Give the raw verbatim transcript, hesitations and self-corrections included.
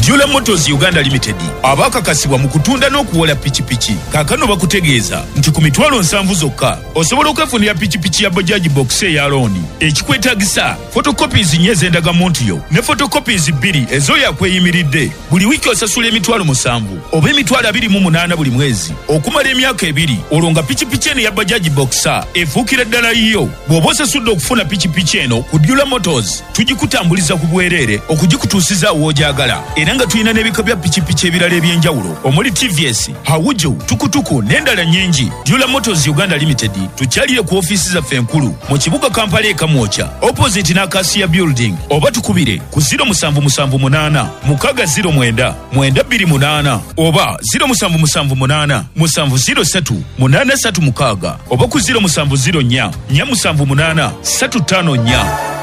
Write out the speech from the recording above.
Dula Motors Uganda Limited abakakasibwa mu kutunda n'okuwola pikipiki kaakano bakutegeeza nti ku mitwalo nsanvu zokka osobola okwefunira pikipiki ya Bajaj Box eya looni ekikwetaagisa photocopies nnyo ez'endagamuntu yo ne photocopies bbiri ez'oyakweyimiridde. Buli wiiki osasula emitwalo musanvu oba emitwalo abiri mu munaana buli mwezi okumala emyaka ebiri. Olwo nga pikipiki eno ya Bajaj Boxer efuukira ddala yiyo. Bw'oba osasudde okufuna pikipiki eno ku Dula Motors tugikutambuliza ku bwereere okugikutuusiza w'ogyagala, era nga tulina n'ebika bya pikipiki ebirala eby'enjawulo omuli T V S, Hawuju, Tukutuku n'endala nnyingi. Dula Motors Uganda Limited tukyalire ku ofiisi zaffe enkulu mu kibuga Kampala e Kamwocha opposite n'Acacia Building, oba tukubire ku zero musanvu musanvu munaana mukaaga zero mwenda mwenda bbiri munaana oba zero musanvu musanvu munaana musanvu zero ssatu munaana ssatu mukaaga oba ku zero musanvu zero nnya nnya musanvu munaana ssatu ttaano nnya.